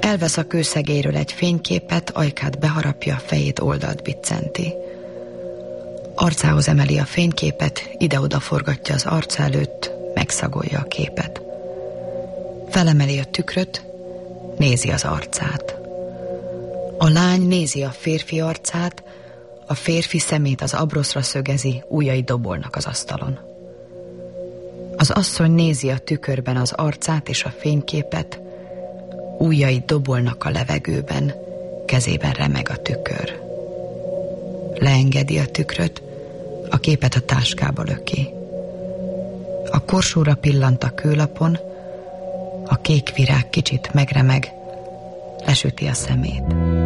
Elvesz a kőszegélyről egy fényképet, ajkát beharapja, fejét oldalt biccenti. Arcához emeli a fényképet, ide-oda forgatja az arca előtt, megszagolja a képet. Felemeli a tükröt, nézi az arcát. A lány nézi a férfi arcát, a férfi szemét az abroszra szögezi, ujjai dobolnak az asztalon. Az asszony nézi a tükörben az arcát és a fényképet, ujjai dobolnak a levegőben, kezében remeg a tükör. Leengedi a tükröt, a képet a táskába löki. A korsóra pillant a kőlapon, a kék virág kicsit megremeg, lesüti a szemét.